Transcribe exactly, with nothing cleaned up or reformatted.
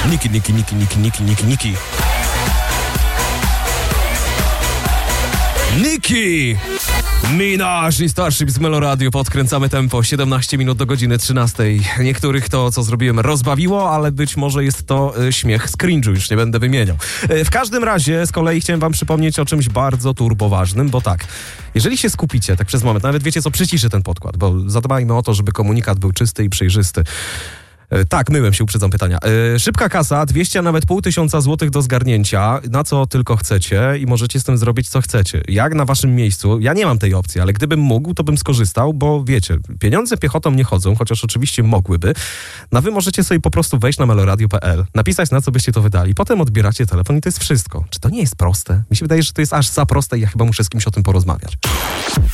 Niki, Niki, Niki, Niki, Niki, Niki, Niki. Niki! Minaj i Starship z Meloradio. Podkręcamy tempo. siedemnaście minut do godziny trzynastej. Niektórych to, co zrobiłem, rozbawiło, ale być może jest to y, śmiech z cringe'u. Już nie będę wymieniał. Y, w każdym razie z kolei chciałem wam przypomnieć o czymś bardzo turboważnym, bo tak, jeżeli się skupicie tak przez moment, nawet wiecie co, przyciszę ten podkład, bo zadbajmy o to, żeby komunikat był czysty i przejrzysty. Tak, myłem się, uprzedzam pytania. Yy, szybka kasa, dwieście, a nawet pół tysiąca złotych do zgarnięcia, na co tylko chcecie i możecie z tym zrobić, co chcecie. Jak na waszym miejscu, ja nie mam tej opcji, ale gdybym mógł, to bym skorzystał, bo wiecie, pieniądze piechotą nie chodzą, chociaż oczywiście mogłyby. No wy możecie sobie po prostu wejść na meloradio kropka p l, napisać, na co byście to wydali, potem odbieracie telefon i to jest wszystko. Czy to nie jest proste? Mi się wydaje, że to jest aż za proste i ja chyba muszę z kimś o tym porozmawiać.